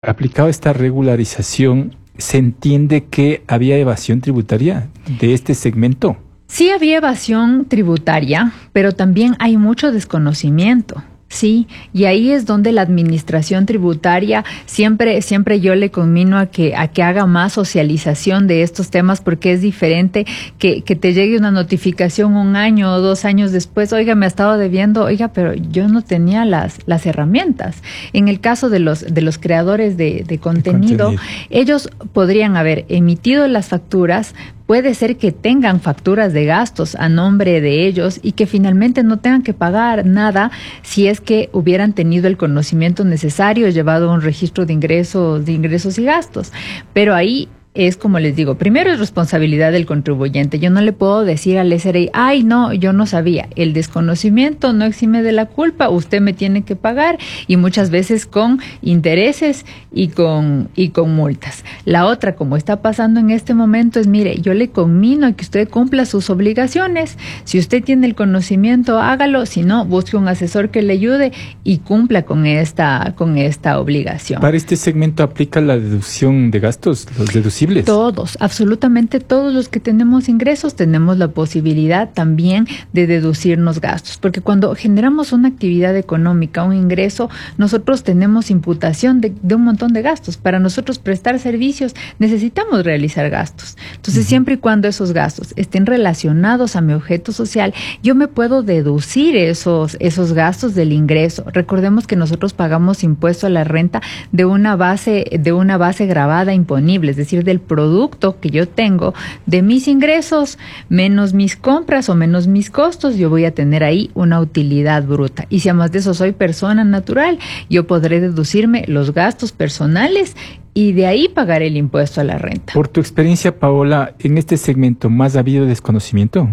Aplicado esta regularización, ¿se entiende que había evasión tributaria de este segmento? Sí había evasión tributaria, pero también hay mucho desconocimiento. Sí, y ahí es donde la administración tributaria siempre yo le conmino a que haga más socialización de estos temas, porque es diferente que te llegue una notificación 1 año o 2 años después. Oiga, me ha estado debiendo, pero yo no tenía las herramientas. En el caso de los creadores de contenido, ellos podrían haber emitido las facturas. Puede ser que tengan facturas de gastos a nombre de ellos y que finalmente no tengan que pagar nada si es que hubieran tenido el conocimiento necesario, llevado un registro de ingresos y gastos. Pero ahí es como les digo, primero es responsabilidad del contribuyente. Yo no le puedo decir al SRI, ay no, yo no sabía. El desconocimiento no exime de la culpa, usted me tiene que pagar, y muchas veces con intereses y con multas. La otra, como está pasando en este momento, es mire, yo le conmino a que usted cumpla sus obligaciones. Si usted tiene el conocimiento, hágalo, si no, busque un asesor que le ayude y cumpla con esta obligación. ¿Para este segmento aplica la deducción de gastos, los deducibles? Todos, absolutamente todos los que tenemos ingresos tenemos la posibilidad también de deducirnos gastos, porque cuando generamos una actividad económica, un ingreso, nosotros tenemos imputación de un montón de gastos. Para nosotros prestar servicios necesitamos realizar gastos. Entonces, siempre y cuando esos gastos estén relacionados a mi objeto social, yo me puedo deducir esos gastos del ingreso. Recordemos que nosotros pagamos impuesto a la renta de una base gravada imponible, es decir, del producto que yo tengo, de mis ingresos menos mis compras o menos mis costos, yo voy a tener ahí una utilidad bruta. Y si además de eso soy persona natural, yo podré deducirme los gastos personales y de ahí pagar el impuesto a la renta. Por tu experiencia, Paola, ¿en este segmento más ha habido desconocimiento?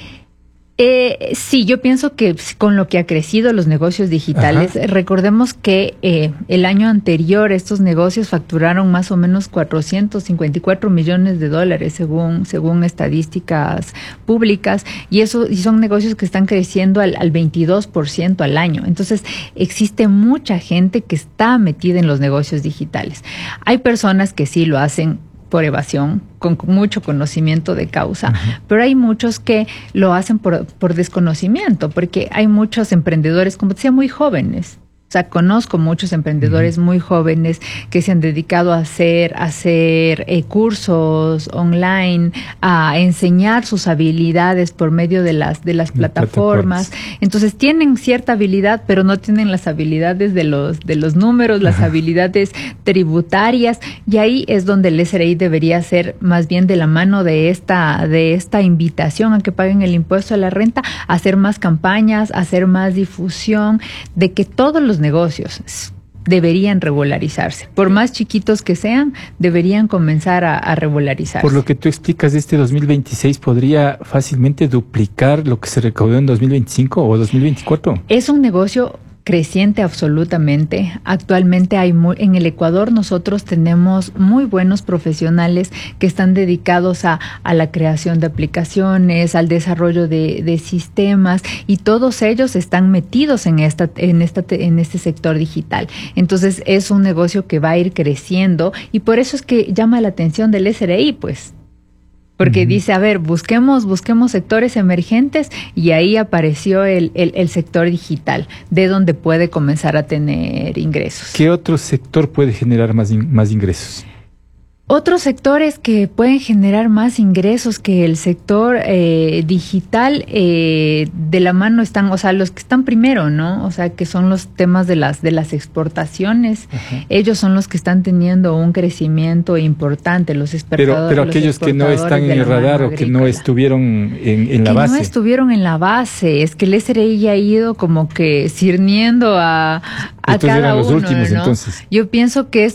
Sí, yo pienso que con lo que ha crecido los negocios digitales, recordemos que el año anterior estos negocios facturaron más o menos $454 millones según estadísticas públicas, y son negocios que están creciendo al 22% al año. Entonces, existe mucha gente que está metida en los negocios digitales. Hay personas que sí lo hacen por evasión, con mucho conocimiento de causa, pero hay muchos que lo hacen por desconocimiento, porque hay muchos emprendedores, como decía, muy jóvenes. O sea, conozco muchos emprendedores muy jóvenes que se han dedicado a hacer cursos online, a enseñar sus habilidades por medio de las plataformas. Entonces tienen cierta habilidad, pero no tienen las habilidades de los números, las habilidades tributarias, y ahí es donde el SRI debería ser más bien de la mano de esta invitación a que paguen el impuesto a la renta, a hacer más campañas, a hacer más difusión de que todos los negocios deberían regularizarse. Por más chiquitos que sean, deberían comenzar a regularizarse. Por lo que tú explicas, este 2026 podría fácilmente duplicar lo que se recaudó en 2025 o 2024. Es un negocio creciente absolutamente. Actualmente en el Ecuador nosotros tenemos muy buenos profesionales que están dedicados a la creación de aplicaciones, al desarrollo de sistemas, y todos ellos están metidos en este sector digital. Entonces es un negocio que va a ir creciendo, y por eso es que llama la atención del SRI, pues. Porque dice, a ver, busquemos sectores emergentes, y ahí apareció el sector digital, de donde puede comenzar a tener ingresos. ¿Qué otro sector puede generar más ingresos? Otros sectores que pueden generar más ingresos que el sector digital, de la mano están, o sea, los que están primero, ¿no? O sea, que son los temas de las exportaciones. Ellos son los que están teniendo un crecimiento importante, los exportadores. Pero aquellos que no están en el radar o que no estuvieron en la base. No estuvieron en la base, es que el SRI ya ha ido como que cirniendo a cada los uno, últimos, ¿no? entonces. Yo pienso que estos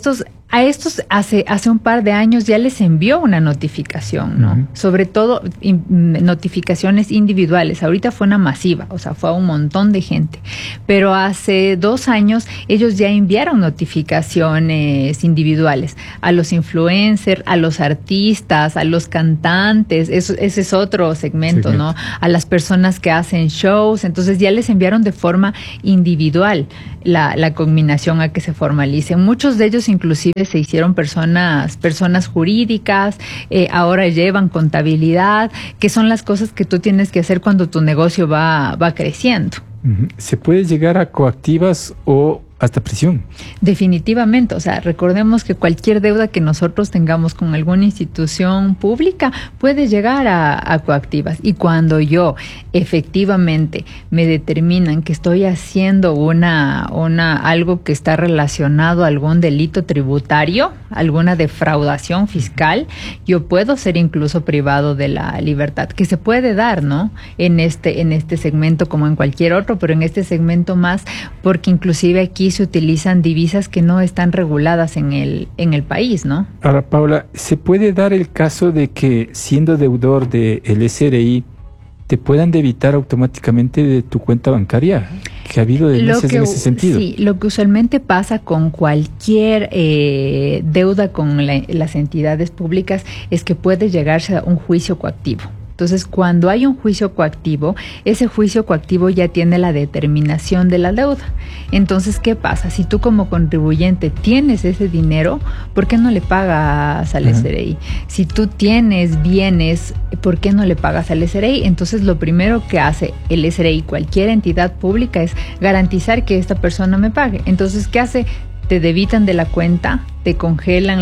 A estos hace un par de años ya les envió una notificación, ¿no? Uh-huh. Sobre todo notificaciones individuales. Ahorita fue una masiva, o sea, fue a un montón de gente. Pero hace 2 años ellos ya enviaron notificaciones individuales a los influencers, a los artistas, a los cantantes. Ese es otro segmento, ¿no? A las personas que hacen shows. Entonces ya les enviaron de forma individual la conminación a que se formalicen. Muchos de ellos inclusive se hicieron personas jurídicas, ahora llevan contabilidad, que son las cosas que tú tienes que hacer cuando tu negocio va creciendo. ¿Se puede llegar a coactivas o hasta prisión? Definitivamente, o sea, recordemos que cualquier deuda que nosotros tengamos con alguna institución pública puede llegar a coactivas. Y cuando yo efectivamente me determinan que estoy haciendo algo que está relacionado a algún delito tributario, alguna defraudación fiscal, yo puedo ser incluso privado de la libertad, que se puede dar, ¿no? En este segmento como en cualquier otro, pero en este segmento más, porque inclusive aquí se utilizan divisas que no están reguladas en el país, ¿no? Ahora, Paula, ¿se puede dar el caso de que siendo deudor del SRI te puedan debitar automáticamente de tu cuenta bancaria? Que ha habido denuncias en ese sentido. Sí, lo que usualmente pasa con cualquier deuda con las entidades públicas es que puede llegarse a un juicio coactivo. Entonces, cuando hay un juicio coactivo, ese juicio coactivo ya tiene la determinación de la deuda. Entonces, ¿qué pasa? Si tú como contribuyente tienes ese dinero, ¿por qué no le pagas al SRI? Si tú tienes bienes, ¿por qué no le pagas al SRI? Entonces, lo primero que hace el SRI, cualquier entidad pública, es garantizar que esta persona me pague. Entonces, ¿qué hace? Te debitan de la cuenta, te congelan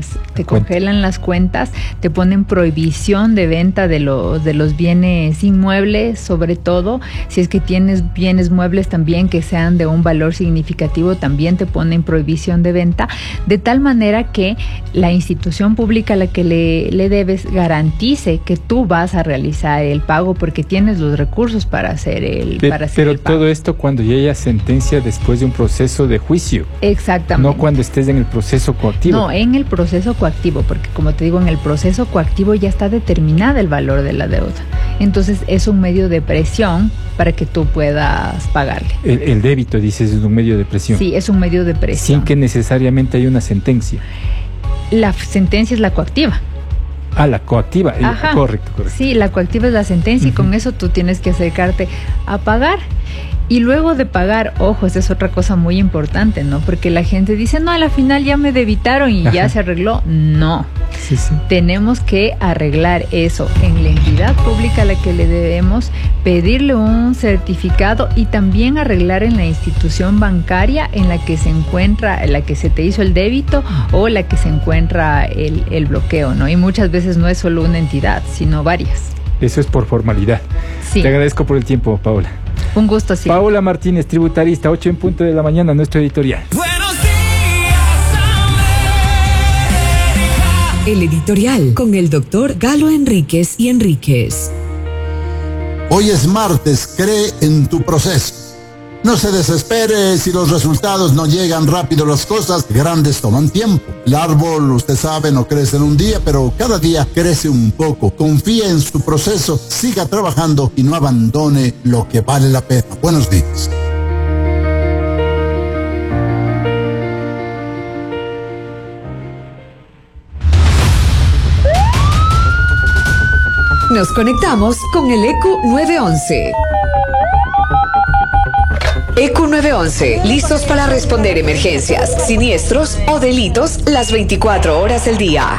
las cuentas, te ponen prohibición de venta de los bienes inmuebles, sobre todo si es que tienes bienes muebles también que sean de un valor significativo, también te ponen prohibición de venta, de tal manera que la institución pública a la que le debes garantice que tú vas a realizar el pago porque tienes los recursos para hacer el pago. Pero todo esto cuando ya haya sentencia después de un proceso de juicio. Exactamente. No cuando estés en el proceso coactivo. No, en el proceso coactivo, porque como te digo, en el proceso coactivo ya está determinada el valor de la deuda. Entonces es un medio de presión para que tú puedas pagarle. El débito, dices, es un medio de presión. Sí, es un medio de presión. Sin que necesariamente haya una sentencia. La sentencia es la coactiva. Ah, la coactiva. Correcto. Sí, la coactiva es la sentencia y con eso tú tienes que acercarte a pagar. Y luego de pagar, ojo, esa es otra cosa muy importante, ¿no? Porque la gente dice, no, a la final ya me debitaron y ya se arregló. No. Sí. Tenemos que arreglar eso en la entidad pública a la que le debemos, pedirle un certificado y también arreglar en la institución bancaria en la que se encuentra, en la que se te hizo el débito o la que se encuentra el bloqueo, ¿no? Y muchas veces no es solo una entidad, sino varias. Eso es por formalidad. Sí. Te agradezco por el tiempo, Paula. Un gusto, sí. Paula Martínez, tributarista, 8:00 a.m, nuestro editorial. Buenos días, América. El editorial con el doctor Galo Enríquez y Enríquez. Hoy es martes, cree en tu proceso. No se desespere si los resultados no llegan rápido. Las cosas grandes toman tiempo. El árbol, usted sabe, no crece en un día, pero cada día crece un poco. Confíe en su proceso, siga trabajando y no abandone lo que vale la pena. Buenos días. Nos conectamos con el ECU 911. ECU 911, listos para responder emergencias, siniestros o delitos las 24 horas del día.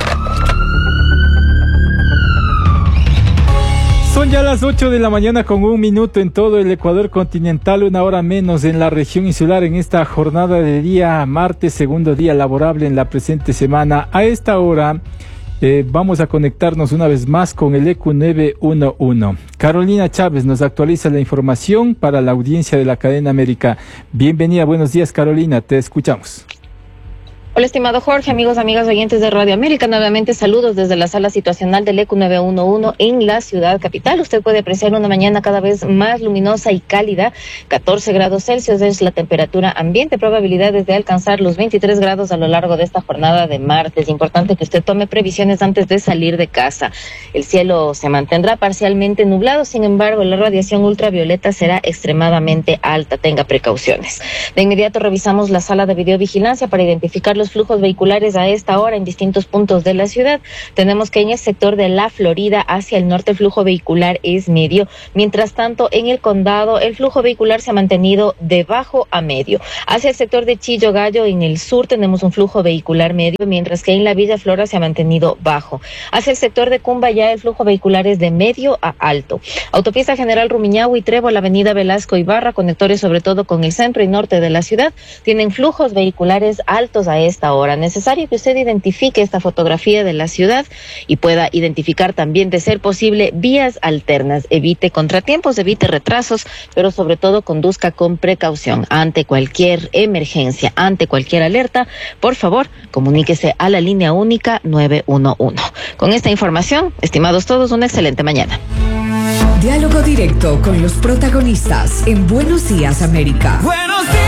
Son ya las 8:00 a.m. con 1 minuto en todo el Ecuador continental, 1 hora menos en la región insular en esta jornada de día martes, segundo día laborable en la presente semana. A esta hora vamos a conectarnos una vez más con el ECU 911. Carolina Chávez nos actualiza la información para la audiencia de la cadena América. Bienvenida, buenos días Carolina, te escuchamos. Hola, estimado Jorge, amigos, amigas oyentes de Radio América. Nuevamente saludos desde la sala situacional del ECU 911 en la ciudad capital. Usted puede apreciar una mañana cada vez más luminosa y cálida. 14 grados Celsius es la temperatura ambiente. Probabilidades de alcanzar los 23 grados a lo largo de esta jornada de martes. Importante que usted tome previsiones antes de salir de casa. El cielo se mantendrá parcialmente nublado. Sin embargo, la radiación ultravioleta será extremadamente alta. Tenga precauciones. De inmediato revisamos la sala de videovigilancia para identificar los flujos vehiculares a esta hora en distintos puntos de la ciudad. Tenemos que en el sector de La Florida hacia el norte el flujo vehicular es medio. Mientras tanto, en el condado el flujo vehicular se ha mantenido de bajo a medio. Hacia el sector de Chillo Gallo en el sur tenemos un flujo vehicular medio, mientras que en la Villa Flora se ha mantenido bajo. Hacia el sector de Cumbayá el flujo vehicular es de medio a alto. Autopista General Rumiñahui, Trébol, la Avenida Velasco Ibarra, conectores sobre todo con el centro y norte de la ciudad, tienen flujos vehiculares altos a esta hora. Necesario que usted identifique esta fotografía de la ciudad y pueda identificar también, de ser posible, vías alternas. Evite contratiempos, evite retrasos, pero sobre todo conduzca con precaución. Ante cualquier emergencia, ante cualquier alerta, por favor, comuníquese a la línea única 911. Con esta información, estimados todos, una excelente mañana. Diálogo directo con los protagonistas en Buenos Días, América. Buenos días,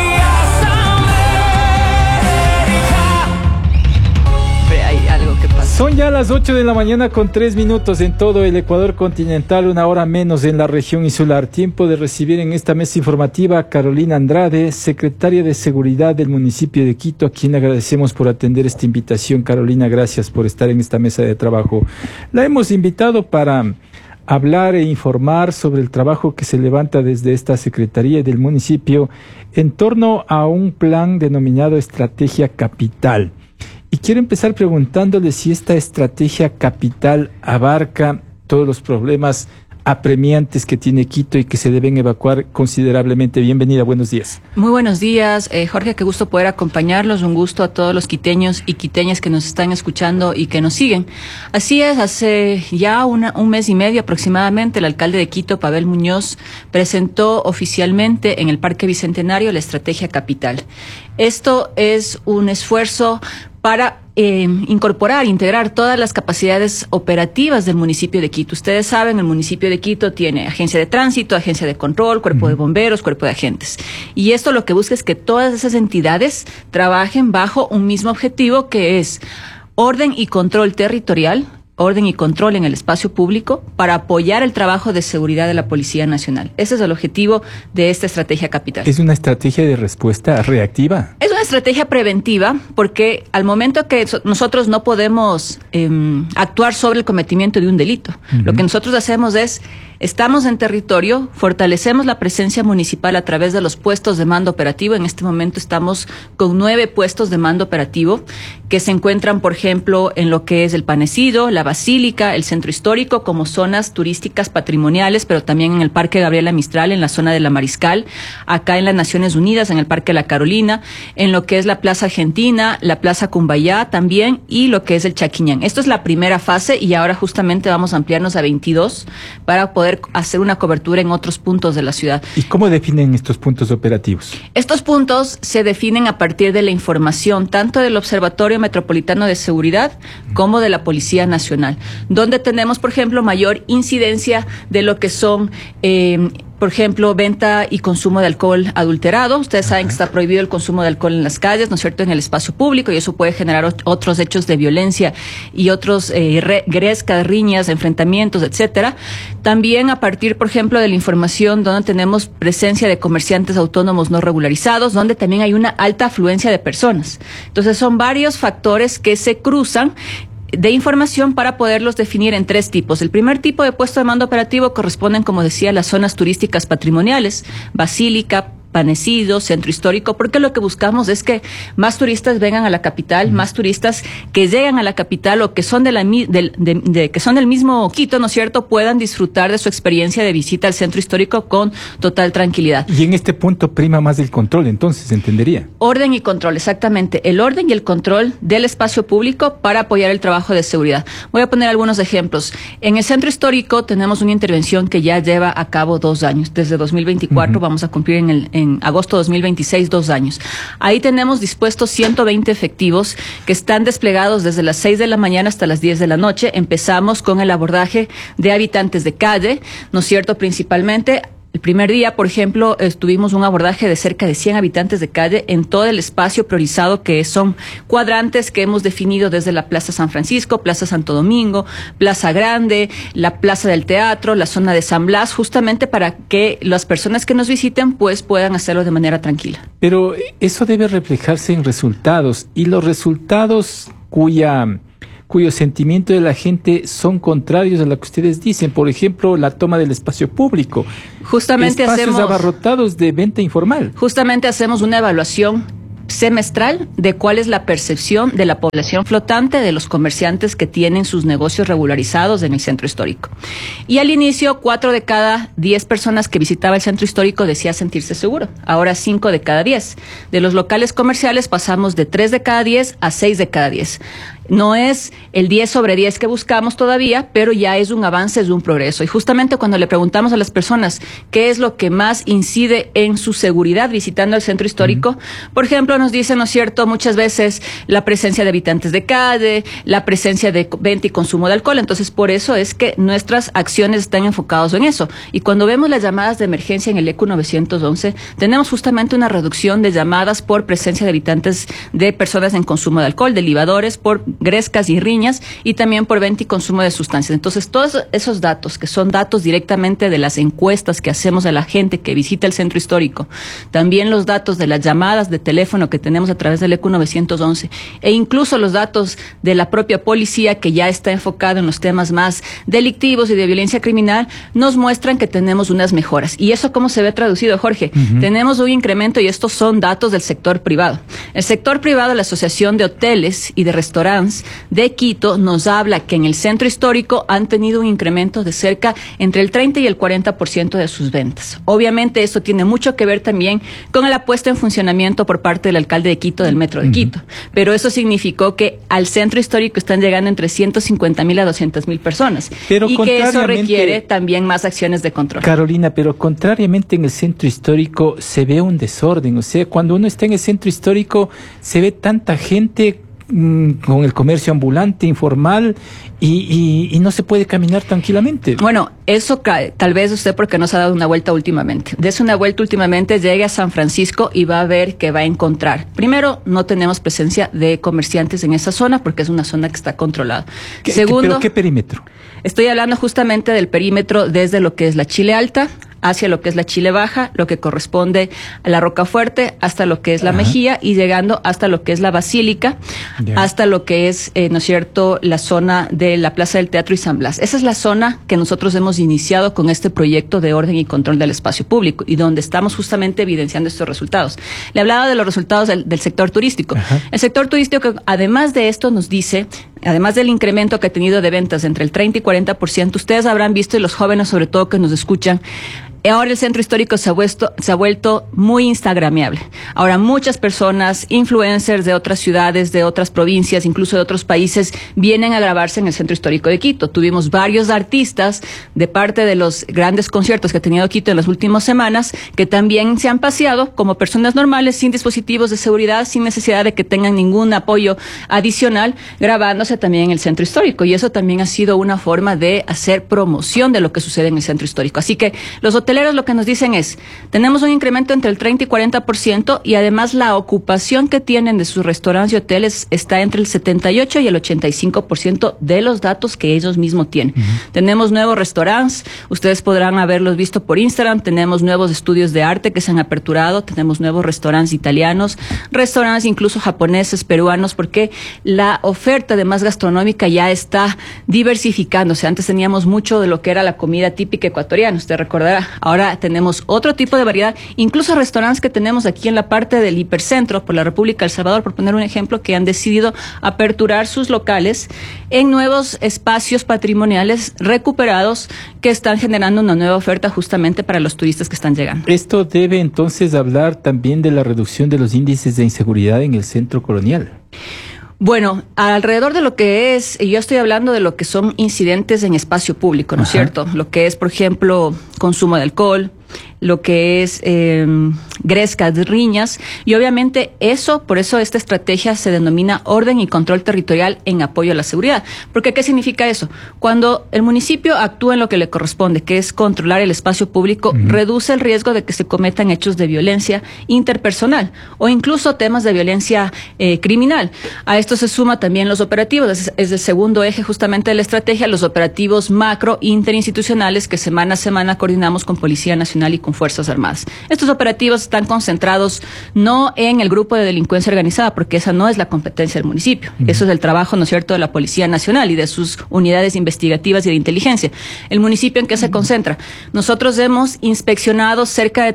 América. Hay algo que pasa. Son ya las 8 de la mañana con 3 minutos en todo el Ecuador continental, una hora menos en la región insular. Tiempo de recibir en esta mesa informativa a Carolina Andrade, secretaria de Seguridad del municipio de Quito, a quien agradecemos por atender esta invitación. Carolina, gracias por estar en esta mesa de trabajo. La hemos invitado para hablar e informar sobre el trabajo que se levanta desde esta Secretaría del municipio en torno a un plan denominado Estrategia Capital. Y quiero empezar preguntándole si esta Estrategia Capital abarca todos los problemas apremiantes que tiene Quito y que se deben evacuar considerablemente. Bienvenida, buenos días. Muy buenos días, Jorge, qué gusto poder acompañarlos, un gusto a todos los quiteños y quiteñas que nos están escuchando y que nos siguen. Así es, hace ya un mes y medio aproximadamente, el alcalde de Quito, Pavel Muñoz, presentó oficialmente en el Parque Bicentenario la Estrategia Capital. Esto es un esfuerzo para integrar todas las capacidades operativas del municipio de Quito. Ustedes saben, el municipio de Quito tiene agencia de tránsito, agencia de control, cuerpo de bomberos, cuerpo de agentes. Y esto lo que busca es que todas esas entidades trabajen bajo un mismo objetivo, que es orden y control territorial, orden y control en el espacio público, para apoyar el trabajo de seguridad de la Policía Nacional. Ese es el objetivo de esta Estrategia Capital. ¿Es una estrategia de respuesta reactiva? Es una estrategia preventiva, porque al momento que nosotros no podemos actuar sobre el cometimiento de un delito, lo que nosotros hacemos es, estamos en territorio, fortalecemos la presencia municipal a través de los puestos de mando operativo. En este momento estamos con 9 puestos de mando operativo que se encuentran, por ejemplo, en lo que es el Panecido, la Basílica, el Centro Histórico, como zonas turísticas patrimoniales, pero también en el Parque Gabriela Mistral, en la zona de la Mariscal, acá en las Naciones Unidas, en el Parque La Carolina, en lo que es la Plaza Argentina, la Plaza Cumbayá también, y lo que es el Chaquiñán. Esto es la primera fase y ahora justamente vamos a ampliarnos a 22 para poder hacer una cobertura en otros puntos de la ciudad. ¿Y cómo definen estos puntos operativos? Estos puntos se definen a partir de la información tanto del Observatorio Metropolitano de Seguridad como de la Policía Nacional, donde tenemos, por ejemplo, mayor incidencia de lo que son por ejemplo, venta y consumo de alcohol adulterado. Ustedes saben que está prohibido el consumo de alcohol en las calles, ¿no es cierto?, en el espacio público, y eso puede generar otros hechos de violencia y otros grescas, riñas, enfrentamientos, etcétera. También a partir, por ejemplo, de la información donde tenemos presencia de comerciantes autónomos no regularizados, donde también hay una alta afluencia de personas. Entonces, son varios factores que se cruzan de información para poderlos definir en 3 tipos. El primer tipo de puesto de mando operativo corresponden, como decía, a las zonas turísticas patrimoniales, Basílica, Panecido, Centro Histórico, porque lo que buscamos es que más turistas vengan a la capital, más turistas que llegan a la capital o que son que son del mismo Quito, ¿no es cierto?, puedan disfrutar de su experiencia de visita al Centro Histórico con total tranquilidad. Y en este punto prima más el control, entonces, entendería. Orden y control, exactamente. El orden y el control del espacio público para apoyar el trabajo de seguridad. Voy a poner algunos ejemplos. En el Centro Histórico tenemos una intervención que ya lleva a cabo 2 años. Desde 2024 vamos a cumplir en en agosto de 2026, 2 años. Ahí tenemos dispuestos 120 efectivos que están desplegados desde las 6 de la mañana hasta las 10 de la noche. Empezamos con el abordaje de habitantes de calle, ¿no es cierto?, principalmente. El primer día, por ejemplo, tuvimos un abordaje de cerca de 100 habitantes de calle en todo el espacio priorizado, que son cuadrantes que hemos definido desde la Plaza San Francisco, Plaza Santo Domingo, Plaza Grande, la Plaza del Teatro, la zona de San Blas, justamente para que las personas que nos visiten pues puedan hacerlo de manera tranquila. Pero eso debe reflejarse en resultados, y los resultados cuyo sentimiento de la gente son contrarios a lo que ustedes dicen. Por ejemplo, la toma del espacio público. Justamente espacios abarrotados de venta informal. Justamente hacemos una evaluación semestral de cuál es la percepción de la población flotante, de los comerciantes que tienen sus negocios regularizados en el centro histórico. Y al inicio, 4 de cada 10 personas que visitaba el centro histórico decía sentirse seguro. Ahora 5 de cada 10. De los locales comerciales pasamos de 3 de cada 10 a 6 de cada 10. No es el 10 sobre 10 que buscamos todavía, pero ya es un avance, es un progreso. Y justamente cuando le preguntamos a las personas qué es lo que más incide en su seguridad visitando el centro histórico, por ejemplo, nos dicen, ¿no es cierto?, muchas veces la presencia de habitantes de calle, la presencia de venta y consumo de alcohol. Entonces, por eso es que nuestras acciones están enfocadas en eso. Y cuando vemos las llamadas de emergencia en el ECU 911, tenemos justamente una reducción de llamadas por presencia de habitantes de personas en consumo de alcohol, de libadores, por grescas y riñas, y también por venta y consumo de sustancias. Entonces, todos esos datos, que son datos directamente de las encuestas que hacemos a la gente que visita el centro histórico, también los datos de las llamadas de teléfono que tenemos a través del ECU 911, e incluso los datos de la propia policía, que ya está enfocado en los temas más delictivos y de violencia criminal, nos muestran que tenemos unas mejoras. ¿Y eso cómo se ve traducido, Jorge? Tenemos un incremento, y estos son datos del sector privado. El sector privado, la Asociación de Hoteles y de Restaurantes de Quito, nos habla que en el centro histórico han tenido un incremento de cerca entre el 30 y el 40% de sus ventas. Obviamente esto tiene mucho que ver también con la puesta en funcionamiento por parte del alcalde de Quito del Metro de Quito, pero eso significó que al centro histórico están llegando entre 150,000 a 200,000 personas, pero y que eso requiere también más acciones de control. Carolina, pero contrariamente en el centro histórico se ve un desorden. O sea, cuando uno está en el centro histórico se ve tanta gente con el comercio ambulante, informal, y no se puede caminar tranquilamente. Bueno, eso tal vez usted porque no se ha dado una vuelta últimamente. Dese una vuelta últimamente, llegue a San Francisco y va a ver que va a encontrar. Primero, no tenemos presencia de comerciantes en esa zona porque es una zona que está controlada. Segundo, ¿pero qué perímetro? Estoy hablando justamente del perímetro desde lo que es la Chile Alta hacia lo que es la Chile Baja, lo que corresponde a la Rocafuerte, hasta lo que es la Mejía, y llegando hasta lo que es la Basílica, hasta lo que es, ¿no es cierto?, la zona de la Plaza del Teatro y San Blas. Esa es la zona que nosotros hemos iniciado con este proyecto de orden y control del espacio público, y donde estamos justamente evidenciando estos resultados. Le hablaba de los resultados del sector turístico. El sector turístico, además de esto, nos dice, además del incremento que ha tenido de ventas entre el 30 y 40%, ustedes habrán visto, y los jóvenes sobre todo que nos escuchan, ahora el centro histórico se ha vuelto muy instagramiable. Ahora muchas personas, influencers de otras ciudades, de otras provincias, incluso de otros países, vienen a grabarse en el centro histórico de Quito. Tuvimos varios artistas de parte de los grandes conciertos que ha tenido Quito en las últimas semanas, que también se han paseado como personas normales, sin dispositivos de seguridad, sin necesidad de que tengan ningún apoyo adicional, grabándose también en el centro histórico. Y eso también ha sido una forma de hacer promoción de lo que sucede en el centro histórico. Así que los hoteleros lo que nos dicen es, tenemos un incremento entre el 30 y 40%, y además la ocupación que tienen de sus restaurantes y hoteles está entre el 78 y el 85% de los datos que ellos mismos tienen. Tenemos nuevos restaurantes, ustedes podrán haberlos visto por Instagram, tenemos nuevos estudios de arte que se han aperturado, tenemos nuevos restaurantes italianos, restaurantes incluso japoneses, peruanos, porque la oferta además gastronómica ya está diversificándose. Antes teníamos mucho de lo que era la comida típica ecuatoriana, usted recordará. Ahora tenemos otro tipo de variedad, incluso restaurantes que tenemos aquí en la parte del hipercentro por la República de El Salvador, por poner un ejemplo, que han decidido aperturar sus locales en nuevos espacios patrimoniales recuperados que están generando una nueva oferta justamente para los turistas que están llegando. Esto debe entonces hablar también de la reducción de los índices de inseguridad en el centro colonial. Bueno, alrededor de lo que es, y yo estoy hablando de lo que son incidentes en espacio público, ¿no es cierto? Lo que es, por ejemplo, consumo de alcohol, lo que es grescas, riñas, y obviamente por eso esta estrategia se denomina orden y control territorial en apoyo a la seguridad. Porque ¿qué significa eso? Cuando el municipio actúa en lo que le corresponde, que es controlar el espacio público, reduce el riesgo de que se cometan hechos de violencia interpersonal o incluso temas de violencia criminal. A esto se suma también los operativos, es el segundo eje justamente de la estrategia, los operativos macro interinstitucionales que semana a semana coordinamos con Policía Nacional y con Fuerzas Armadas. Estos operativos están concentrados no en el grupo de delincuencia organizada, porque esa no es la competencia del municipio. Eso es el trabajo, ¿no es cierto?, de la Policía Nacional y de sus unidades investigativas y de inteligencia. ¿El municipio en qué se concentra? Nosotros hemos inspeccionado cerca de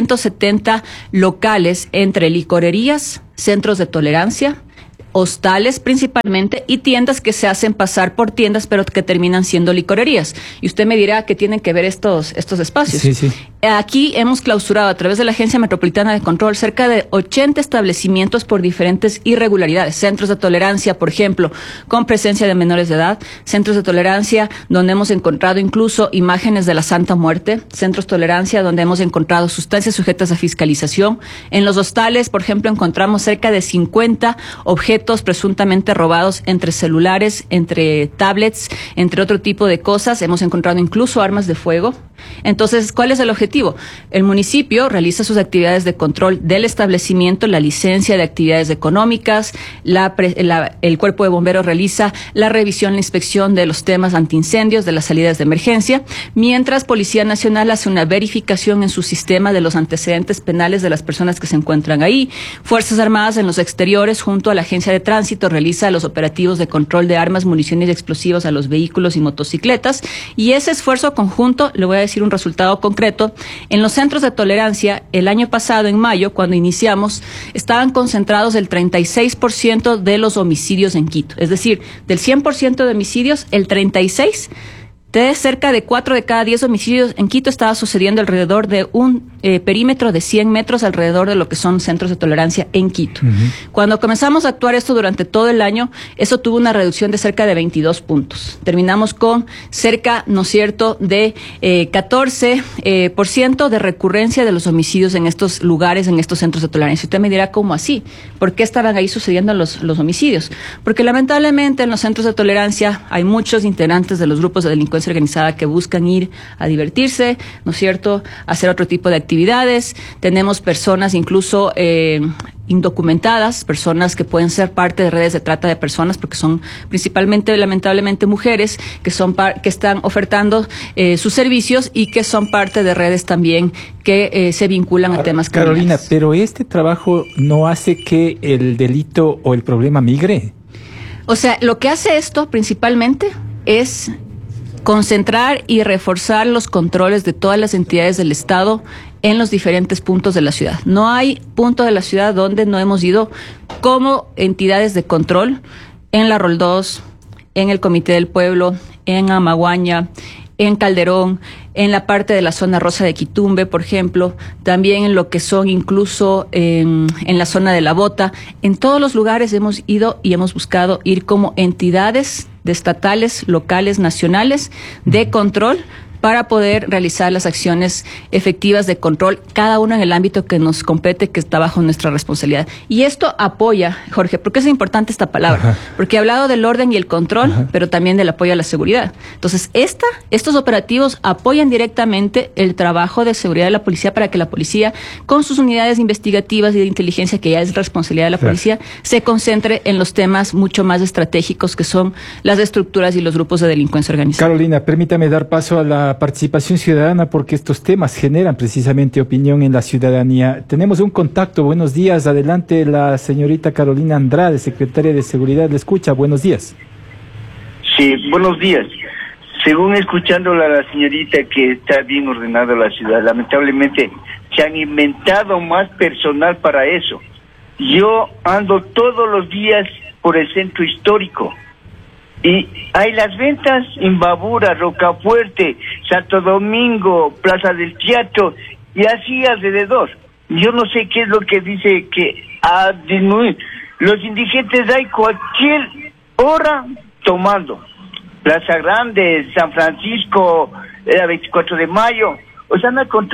370 locales entre licorerías, centros de tolerancia, hostales principalmente y tiendas que se hacen pasar por tiendas pero que terminan siendo licorerías. Y usted me dirá qué tienen que ver estos espacios. Sí, sí. Aquí hemos clausurado a través de la Agencia Metropolitana de Control cerca de 80 establecimientos por diferentes irregularidades. Centros de tolerancia, por ejemplo, con presencia de menores de edad. Centros de tolerancia donde hemos encontrado incluso imágenes de la Santa Muerte. Centros de tolerancia donde hemos encontrado sustancias sujetas a fiscalización. En los hostales, por ejemplo, encontramos cerca de 50 objetos presuntamente robados entre celulares, entre tablets, entre otro tipo de cosas. Hemos encontrado incluso armas de fuego. Entonces, ¿cuál es el objetivo? El municipio realiza sus actividades de control del establecimiento, la licencia de actividades económicas, el cuerpo de bomberos realiza la revisión, la inspección de los temas antiincendios, de las salidas de emergencia, mientras Policía Nacional hace una verificación en su sistema de los antecedentes penales de las personas que se encuentran ahí. Fuerzas Armadas en los exteriores, junto a la Agencia de Tránsito, realiza los operativos de control de armas, municiones y explosivos a los vehículos y motocicletas, y ese esfuerzo conjunto, le voy a decir un resultado concreto. En los centros de tolerancia, el año pasado, en mayo, cuando iniciamos, estaban concentrados el 36% de los homicidios en Quito. Es decir, del 100% de homicidios, el 36%, de cerca de 4 de cada 10 homicidios en Quito estaba sucediendo alrededor de un perímetro de 100 metros alrededor de lo que son centros de tolerancia en Quito. Cuando comenzamos a actuar esto durante todo el año, eso tuvo una reducción de cerca de 22 puntos. Terminamos con cerca, ¿no es cierto?, de 14% de recurrencia de los homicidios en estos lugares, en estos centros de tolerancia. Usted me dirá, ¿cómo así? ¿Por qué estaban ahí sucediendo los homicidios? Porque lamentablemente en los centros de tolerancia hay muchos integrantes de los grupos de delincuencia organizada que buscan ir a divertirse, ¿no es cierto?, hacer otro tipo de actividades. Tenemos personas incluso indocumentadas, personas que pueden ser parte de redes de trata de personas, porque son principalmente, lamentablemente, mujeres que están ofertando sus servicios y que son parte de redes también que se vinculan a temas criminales. Carolina, pero este trabajo no hace que el delito o el problema migre. O sea, lo que hace esto principalmente es concentrar y reforzar los controles de todas las entidades del Estado en los diferentes puntos de la ciudad. No hay punto de la ciudad donde no hemos ido como entidades de control, en la Roldós, en el Comité del Pueblo, en Amaguaña, en Calderón, en la parte de la zona rosa de Quitumbe, por ejemplo, también en lo que son incluso en la zona de La Bota. En todos los lugares hemos ido y hemos buscado ir como entidades de estatales, locales, nacionales, de control, para poder realizar las acciones efectivas de control, cada uno en el ámbito que nos compete, que está bajo nuestra responsabilidad. Y esto apoya, Jorge, ¿por qué es importante esta palabra? Porque he hablado del orden y el control, pero también del apoyo a la seguridad. Entonces, estos operativos apoyan directamente el trabajo de seguridad de la policía, para que la policía, con sus unidades investigativas y de inteligencia, que ya es responsabilidad de la policía, se concentre en los temas mucho más estratégicos, que son las estructuras y los grupos de delincuencia organizada. Carolina, permítame dar paso a la participación ciudadana, porque estos temas generan precisamente opinión en la ciudadanía. Tenemos un contacto. Buenos días. Adelante, la señorita Carolina Andrade, secretaria de Seguridad. Le escucha. Buenos días. Sí, buenos días. Según escuchándola a la señorita, que está bien ordenada la ciudad, lamentablemente se han inventado más personal para eso. Yo ando todos los días por el centro histórico y hay las ventas en Babura, Rocafuerte, Santo Domingo, Plaza del Teatro y así alrededor. Yo no sé qué es lo que dice que ha disminuido. Los indigentes hay cualquier hora tomando. Plaza Grande, San Francisco, 24 de mayo, o sea, no hay control.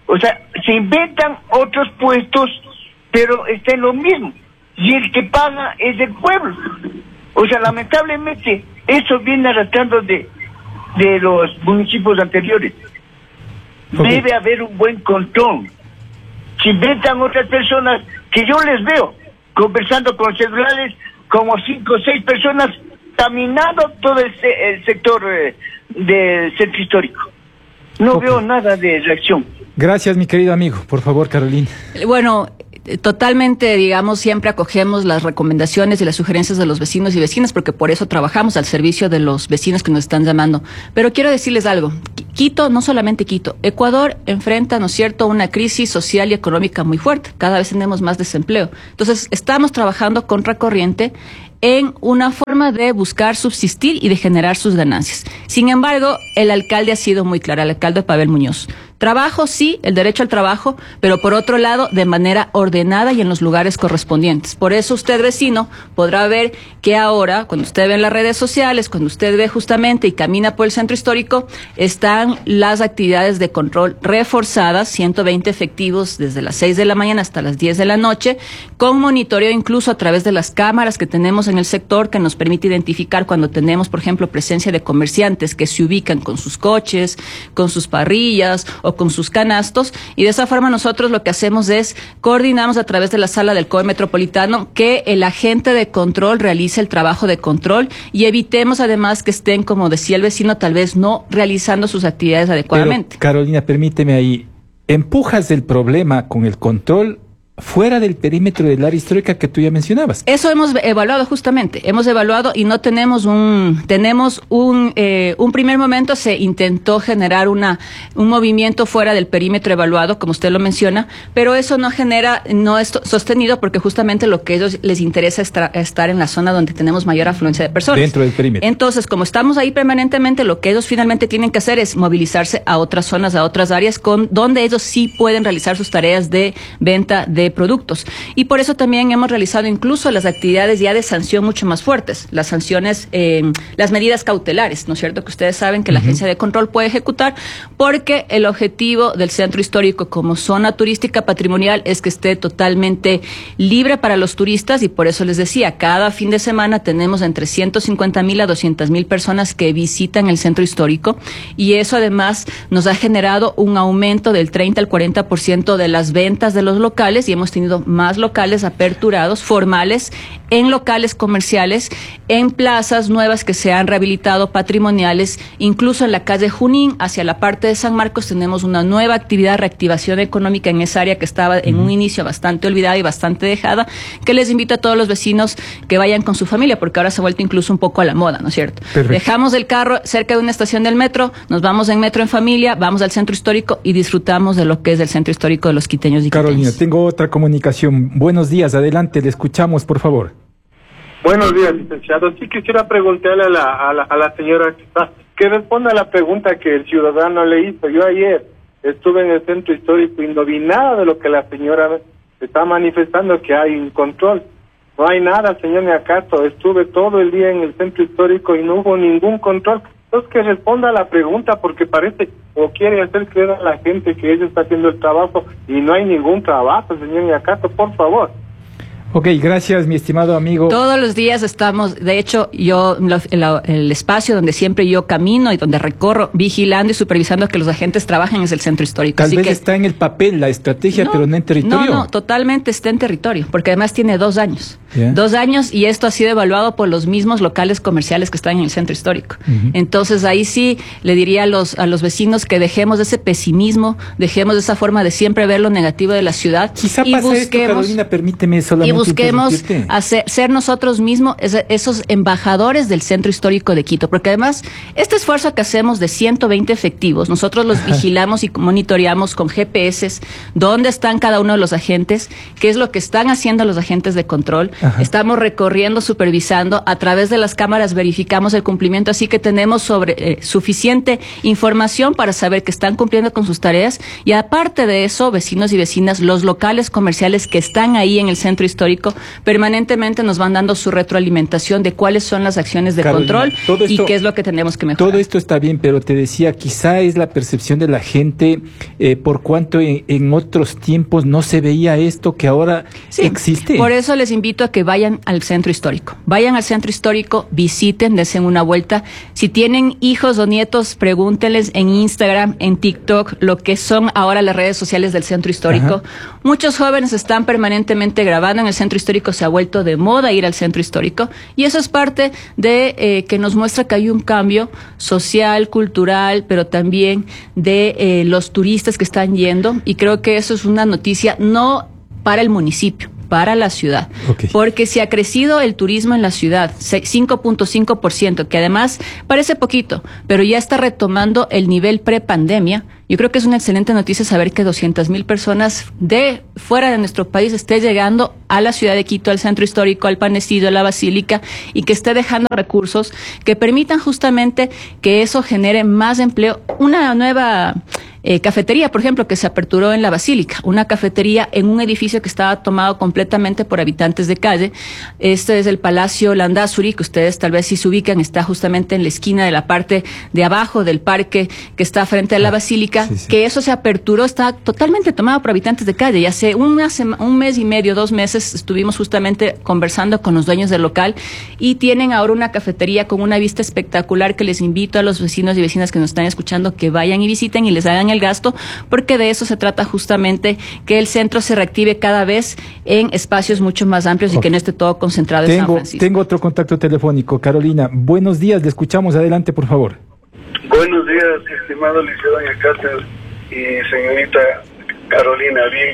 O sea, se inventan otros puestos, pero está en lo mismo. Y el que paga es el pueblo. O sea, lamentablemente, eso viene arrastrando de los municipios anteriores. Okay. Debe haber un buen control. Se inventan otras personas que yo les veo conversando con celulares, como 5 o 6 personas caminando todo el sector del centro histórico. No Okay. veo nada de reacción. Gracias, mi querido amigo. Por favor, Carolina. Bueno, totalmente, digamos, siempre acogemos las recomendaciones y las sugerencias de los vecinos y vecinas, porque por eso trabajamos al servicio de los vecinos que nos están llamando. Pero quiero decirles algo. Quito, no solamente Quito, Ecuador enfrenta, ¿no es cierto?, una crisis social y económica muy fuerte. Cada vez tenemos más desempleo. Entonces, estamos trabajando contracorriente en una forma de buscar subsistir y de generar sus ganancias. Sin embargo, el alcalde ha sido muy claro, el alcalde Pavel Muñoz. Trabajo, sí, el derecho al trabajo, pero por otro lado, de manera ordenada y en los lugares correspondientes. Por eso usted, vecino, podrá ver que ahora, cuando usted ve en las redes sociales, cuando usted ve justamente y camina por el centro histórico, están las actividades de control reforzadas, 120 efectivos desde las 6 de la mañana hasta las 10 de la noche, con monitoreo incluso a través de las cámaras que tenemos en el sector, que nos permite identificar cuando tenemos, por ejemplo, presencia de comerciantes que se ubican con sus coches, con sus parrillas o con sus canastos, y de esa forma nosotros lo que hacemos es coordinamos a través de la sala del COE metropolitano que el agente de control realice el trabajo de control y evitemos además que estén, como decía el vecino, tal vez no realizando sus actividades adecuadamente. Pero, Carolina, permíteme ahí. Empujas el problema con el control fuera del perímetro del área histórica que tú ya mencionabas. Eso hemos evaluado justamente, hemos evaluado y no tenemos un primer momento se intentó generar un movimiento fuera del perímetro evaluado, como usted lo menciona, pero eso no es sostenido porque justamente lo que a ellos les interesa es estar en la zona donde tenemos mayor afluencia de personas. Dentro del perímetro. Entonces, como estamos ahí permanentemente, lo que ellos finalmente tienen que hacer es movilizarse a otras zonas, a otras áreas, donde ellos sí pueden realizar sus tareas de venta de productos. Y por eso también hemos realizado incluso las actividades ya de sanción mucho más fuertes, las sanciones, las medidas cautelares, ¿no es cierto? Que ustedes saben que la agencia de control puede ejecutar, porque el objetivo del centro histórico como zona turística patrimonial es que esté totalmente libre para los turistas, y por eso les decía, cada fin de semana tenemos entre 150,000 a 200,000 personas que visitan el centro histórico, y eso además nos ha generado un aumento del 30 al 40% de las ventas de los locales, y hemos tenido más locales aperturados, formales, en locales comerciales, en plazas nuevas que se han rehabilitado, patrimoniales, incluso en la calle Junín, hacia la parte de San Marcos, tenemos una nueva actividad, reactivación económica en esa área que estaba en un inicio bastante olvidada y bastante dejada, que les invito a todos los vecinos que vayan con su familia, porque ahora se ha vuelto incluso un poco a la moda, ¿no es cierto? Perfecto. Dejamos el carro cerca de una estación del metro, nos vamos en metro en familia, vamos al centro histórico y disfrutamos de lo que es el centro histórico de los quiteños y Carolina, quiteñas. tengo otra comunicación. Buenos días, adelante, le escuchamos, por favor. Buenos días, licenciado. Sí quisiera preguntarle a la señora que responda a la pregunta que el ciudadano le hizo. Yo ayer estuve en el centro histórico y no vi nada de lo que la señora está manifestando, que hay un control. No hay nada, señor Niacato. Estuve todo el día en el centro histórico y no hubo ningún control. Entonces que responda a la pregunta, porque parece o quiere hacer creer a la gente que ella está haciendo el trabajo y no hay ningún trabajo, señor Niacato, por favor. Ok, gracias, mi estimado amigo. Todos los días estamos, de hecho, el espacio donde siempre yo camino y donde recorro, vigilando y supervisando que los agentes trabajen es el centro histórico. Tal Así vez que está en el papel la estrategia, pero no en territorio. No, totalmente está en territorio, porque además tiene 2 años. Yeah. 2 años, y esto ha sido evaluado por los mismos locales comerciales que están en el centro histórico. Entonces ahí sí le diría a los vecinos que dejemos ese pesimismo, dejemos esa forma de siempre ver lo negativo de la ciudad. Quizá y pasa esto, Carolina, permíteme solamente busquemos interrumpirte. ser nosotros mismos esos embajadores del centro histórico de Quito, porque además este esfuerzo que hacemos de 120 efectivos, nosotros los vigilamos y monitoreamos con GPS dónde están cada uno de los agentes, qué es lo que están haciendo los agentes de control. Estamos recorriendo, supervisando, a través de las cámaras verificamos el cumplimiento, así que tenemos suficiente información para saber que están cumpliendo con sus tareas, y aparte de eso, vecinos y vecinas, los locales comerciales que están ahí en el centro histórico histórico, permanentemente nos van dando su retroalimentación de cuáles son las acciones de Carolina, control y qué es lo que tenemos que mejorar. Todo esto está bien, pero te decía, quizá es la percepción de la gente, por cuanto en otros tiempos no se veía esto que ahora existe. Por eso les invito a que vayan al centro histórico. Vayan al centro histórico, visiten, desen una vuelta. Si tienen hijos o nietos, pregúntenles en Instagram, en TikTok, lo que son ahora las redes sociales del centro histórico. Ajá. Muchos jóvenes están permanentemente grabando en el centro histórico, se ha vuelto de moda ir al centro histórico, y eso es parte de que nos muestra que hay un cambio social, cultural, pero también de los turistas que están yendo, y creo que eso es una noticia no para el municipio, para la ciudad, porque si ha crecido el turismo en la ciudad 5.5%, que además parece poquito, pero ya está retomando el nivel prepandemia. Yo creo que es una excelente noticia saber que 200,000 personas de fuera de nuestro país esté llegando a la ciudad de Quito, al centro histórico, al Panecillo, a la Basílica, y que esté dejando recursos que permitan justamente que eso genere más empleo. Una nueva cafetería, por ejemplo, que se aperturó en la Basílica, una cafetería en un edificio que estaba tomado completamente por habitantes de calle. Este es el Palacio Landázuri, que ustedes tal vez sí se ubican, está justamente en la esquina de la parte de abajo del parque que está frente a la Basílica, que eso se aperturó, está totalmente tomado por habitantes de calle, y hace un mes y medio, 2 meses, estuvimos justamente conversando con los dueños del local, y tienen ahora una cafetería con una vista espectacular que les invito a los vecinos y vecinas que nos están escuchando que vayan y visiten y les hagan el gasto, porque de eso se trata justamente, que el centro se reactive cada vez en espacios mucho más amplios y que no esté todo concentrado en San Francisco. Tengo otro contacto telefónico. Carolina, buenos días, le escuchamos, adelante por favor. Buenos días, estimado Liceo Doña Cáceres y señorita Carolina. Bien,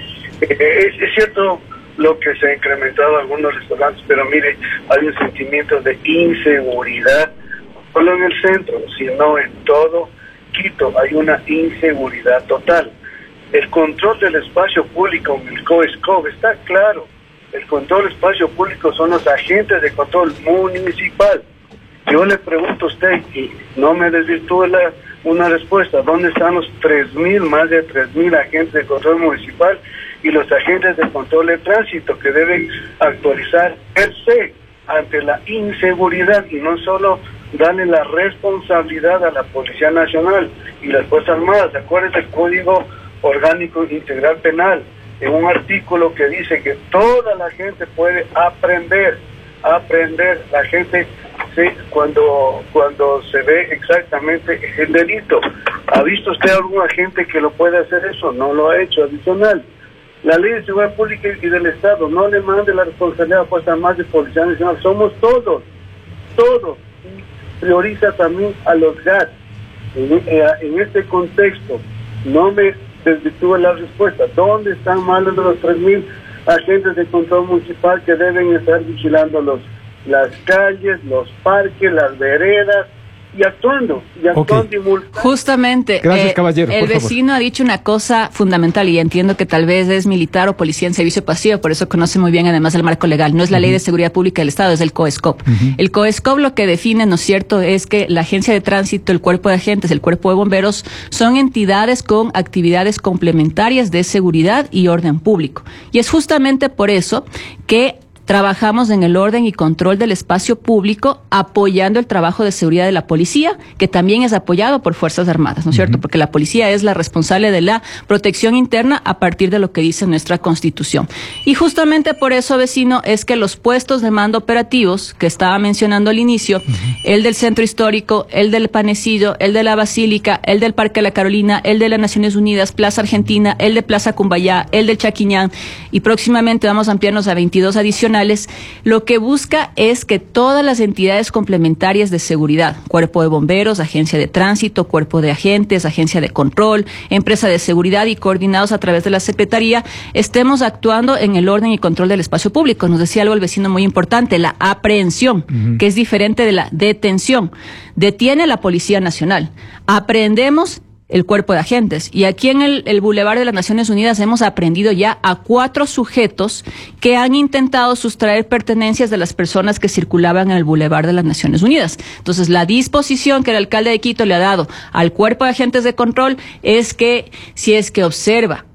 es cierto lo que se ha incrementado en algunos restaurantes, pero mire, hay un sentimiento de inseguridad, no solo en el centro, sino en todo Quito. Hay una inseguridad total. El control del espacio público en el COESCOB está claro. El control del espacio público son los agentes de control municipal. Yo le pregunto a usted, y no me desvirtúe una respuesta, ¿dónde están los 3,000, más de 3,000 agentes de control municipal y los agentes de control de tránsito que deben actualizar per se ante la inseguridad, y no solo darle la responsabilidad a la Policía Nacional y las Fuerzas Armadas? Acuérdense del Código Orgánico Integral Penal, en un artículo que dice que toda la gente puede aprender. La gente, sí, cuando se ve exactamente el delito. ¿Ha visto usted algún agente que lo puede hacer eso? No lo ha hecho. Adicional, la Ley de Seguridad Pública y del Estado no le mande la responsabilidad a Fuerzas Armadas de Policía Nacional. Somos todos. Prioriza también a los GAT. En este contexto, no me desvirtúe la respuesta. ¿Dónde están más de los 3,000 agentes de control municipal que deben estar vigilando las calles, los parques, las veredas, y actuando y multando? Justamente, gracias, caballero, el vecino ha dicho una cosa fundamental, y entiendo que tal vez es militar o policía en servicio pasivo, por eso conoce muy bien además el marco legal. No es la Ley de Seguridad Pública del Estado, es el COESCOP. El COESCOP lo que define, ¿no es cierto?, es que la agencia de tránsito, el cuerpo de agentes, el cuerpo de bomberos son entidades con actividades complementarias de seguridad y orden público. Y es justamente por eso que trabajamos en el orden y control del espacio público, apoyando el trabajo de seguridad de la policía, que también es apoyado por Fuerzas Armadas, ¿no es cierto? Porque la policía es la responsable de la protección interna a partir de lo que dice nuestra Constitución. Y justamente por eso, vecino, es que los puestos de mando operativos que estaba mencionando al inicio, el del Centro Histórico, el del Panecillo, el de la Basílica, el del Parque La Carolina, el de las Naciones Unidas, Plaza Argentina, el de Plaza Cumbayá, el del Chaquiñán, y próximamente vamos a ampliarnos a 22 adicionales, lo que busca es que todas las entidades complementarias de seguridad, cuerpo de bomberos, agencia de tránsito, cuerpo de agentes, agencia de control, empresa de seguridad, y coordinados a través de la Secretaría, estemos actuando en el orden y control del espacio público. Nos decía algo el vecino muy importante, la aprehensión, que es diferente de la detención. Detiene la Policía Nacional, aprehendemos el cuerpo de agentes. Y aquí en el Boulevard de las Naciones Unidas hemos aprendido ya a 4 sujetos que han intentado sustraer pertenencias de las personas que circulaban en el Boulevard de las Naciones Unidas. Entonces, la disposición que el alcalde de Quito le ha dado al cuerpo de agentes de control es que, si es que observa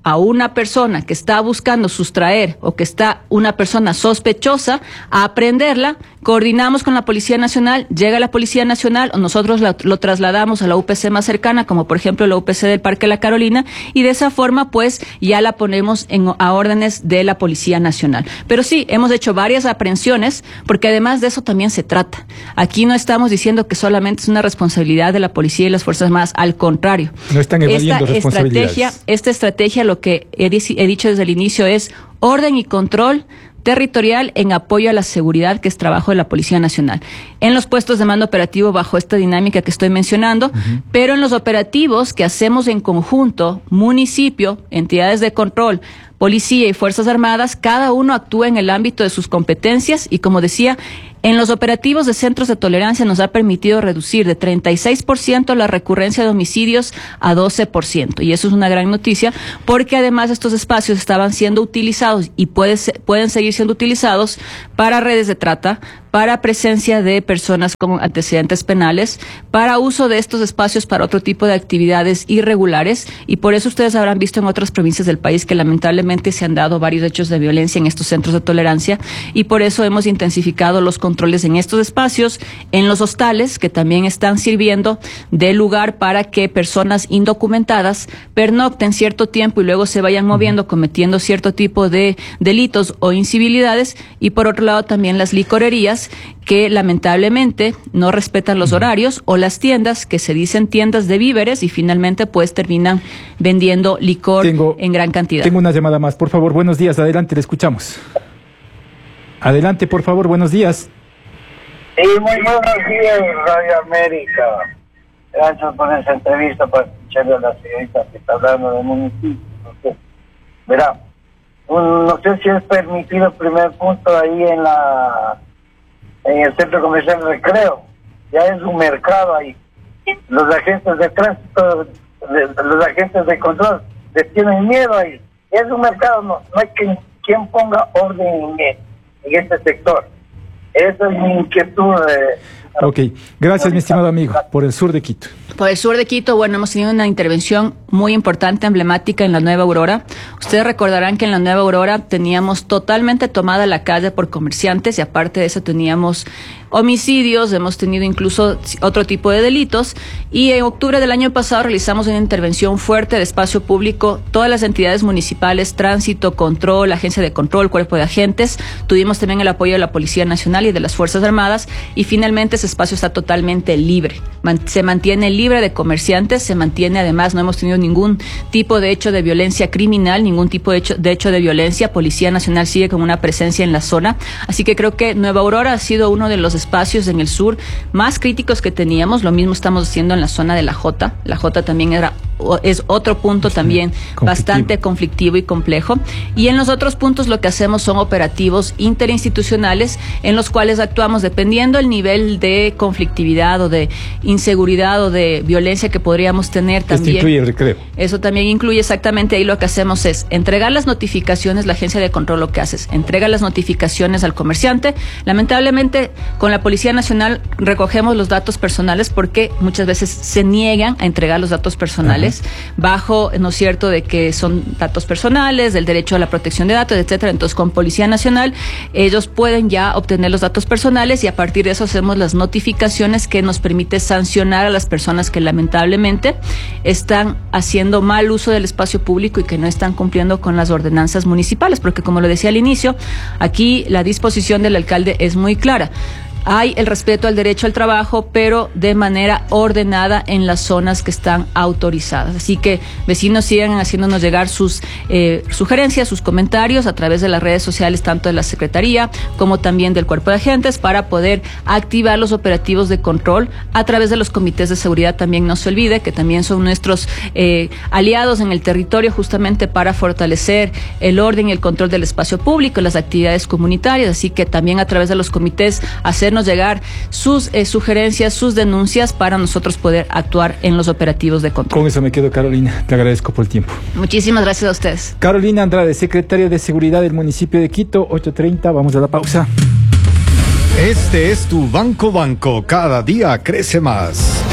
a una persona que está buscando sustraer o que está una persona sospechosa, a aprenderla, coordinamos con la Policía Nacional, llega la Policía Nacional, o nosotros lo trasladamos a la UPC más cercana, como por ejemplo la UPC del Parque La Carolina, y de esa forma pues ya la ponemos a órdenes de la Policía Nacional. Pero sí, hemos hecho varias aprehensiones, porque además de eso también se trata. Aquí no estamos diciendo que solamente es una responsabilidad de la policía y las Fuerzas Armadas, al contrario. No están evadiendo responsabilidades. Esta estrategia, lo que he dicho desde el inicio, es orden y control territorial en apoyo a la seguridad, que es trabajo de la Policía Nacional. En los puestos de mando operativo bajo esta dinámica que estoy mencionando, pero en los operativos que hacemos en conjunto, municipio, entidades de control, Policía y Fuerzas Armadas, cada uno actúa en el ámbito de sus competencias y, como decía, en los operativos de centros de tolerancia nos ha permitido reducir de 36% la recurrencia de homicidios a 12%. Y eso es una gran noticia, porque además estos espacios estaban siendo utilizados y pueden seguir siendo utilizados para redes de trata, para presencia de personas con antecedentes penales, para uso de estos espacios para otro tipo de actividades irregulares, y por eso ustedes habrán visto en otras provincias del país que lamentablemente se han dado varios hechos de violencia en estos centros de tolerancia, y por eso hemos intensificado los controles en estos espacios, en los hostales, que también están sirviendo de lugar para que personas indocumentadas pernocten cierto tiempo y luego se vayan moviendo, cometiendo cierto tipo de delitos o incivilidades, y por otro lado también las licorerías, que lamentablemente no respetan los horarios, o las tiendas que se dicen tiendas de víveres y finalmente pues terminan vendiendo licor en gran cantidad. Tengo una llamada más, por favor, buenos días, adelante, le escuchamos. Adelante, por favor, buenos días. Sí, muy buenos días, Radio América. Gracias por esa entrevista, para escucharle a la señorita que está hablando del municipio. Verá, no sé si es permitido el primer punto ahí en el centro comercial Recreo. Ya es un mercado ahí. Los agentes de tránsito, los agentes de control les tienen miedo ahí. Es un mercado, no hay quien ponga orden en este sector. Esa es mi inquietud. Ok, gracias, mi estimado amigo, por el sur de Quito. Por el sur de Quito, bueno, hemos tenido una intervención muy importante, emblemática en la Nueva Aurora. Ustedes recordarán que en la Nueva Aurora teníamos totalmente tomada la calle por comerciantes, y aparte de eso teníamos homicidios, hemos tenido incluso otro tipo de delitos, y en octubre del año pasado realizamos una intervención fuerte de espacio público, todas las entidades municipales, tránsito, control, agencia de control, cuerpo de agentes, tuvimos también el apoyo de la Policía Nacional y de las Fuerzas Armadas, y finalmente ese espacio está totalmente libre, se mantiene libre de comerciantes, se mantiene, además no hemos tenido ningún tipo de hecho de violencia criminal, ningún tipo de hecho de violencia. Policía Nacional sigue con una presencia en la zona, así que creo que Nueva Aurora ha sido uno de los espacios en el sur más críticos que teníamos. Lo mismo estamos haciendo en la zona de la Jota. La Jota también es otro punto también bastante conflictivo y complejo. Y en los otros puntos lo que hacemos son operativos interinstitucionales en los cuales actuamos dependiendo el nivel de conflictividad o de inseguridad o de violencia que podríamos tener también. Esto incluye el Recreo. Eso también incluye, exactamente. Ahí lo que hacemos es entregar las notificaciones. La agencia de control lo que hace es entrega las notificaciones al comerciante. Lamentablemente con la Policía Nacional recogemos los datos personales porque muchas veces se niegan a entregar los datos personales bajo, ¿no es cierto?, de que son datos personales, del derecho a la protección de datos, etcétera. Entonces con Policía Nacional ellos pueden ya obtener los datos personales, y a partir de eso hacemos las notificaciones que nos permite sancionar a las personas que lamentablemente están haciendo mal uso del espacio público y que no están cumpliendo con las ordenanzas municipales, porque como lo decía al inicio, aquí la disposición del alcalde es muy clara. Hay el respeto al derecho al trabajo, pero de manera ordenada en las zonas que están autorizadas. Así que vecinos, sigan haciéndonos llegar sus sugerencias, sus comentarios a través de las redes sociales, tanto de la Secretaría como también del Cuerpo de Agentes, para poder activar los operativos de control a través de los comités de seguridad. También no se olvide que también son nuestros aliados en el territorio, justamente para fortalecer el orden y el control del espacio público, las actividades comunitarias. Así que también a través de los comités hacernos llegar sus sugerencias, sus denuncias, para nosotros poder actuar en los operativos de control. Con eso me quedo, Carolina. Te agradezco por el tiempo. Muchísimas gracias a ustedes. Carolina Andrade, secretaria de Seguridad del municipio de Quito, 8:30. Vamos a la pausa. Este es tu Banco, cada día crece más.